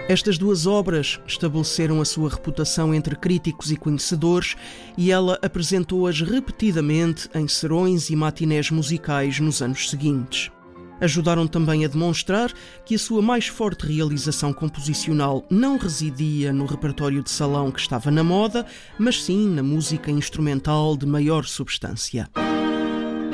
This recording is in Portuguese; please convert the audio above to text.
Estas duas obras estabeleceram a sua reputação entre críticos e conhecedores e ela apresentou-as repetidamente em serões e matinés musicais nos anos seguintes. Ajudaram também a demonstrar que a sua mais forte realização composicional não residia no repertório de salão que estava na moda, mas sim na música instrumental de maior substância.